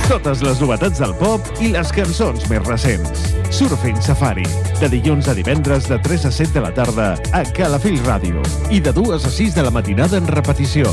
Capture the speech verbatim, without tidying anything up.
Totes les novetats del pop i les cançons més recents. Surfing Safari, de dilluns a divendres de tres a set de la tarda a Calafell Ràdio i de dues a sis de la matinada en repetició.